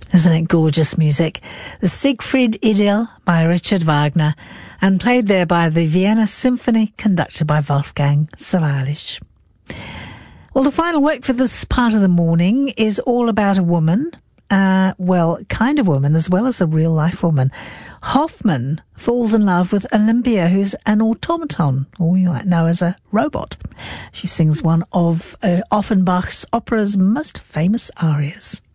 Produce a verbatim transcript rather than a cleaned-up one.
Isn't it gorgeous music? The Siegfried Idyll by Richard Wagner, and played there by the Vienna Symphony, conducted by Wolfgang Sawallisch. Well, the final work for this part of the morning is all about a woman, uh, well, kind of woman as well as a real-life woman. Hoffmann falls in love with Olympia, who's an automaton, or you might know as a robot. She sings one of uh, Offenbach's opera's most famous arias.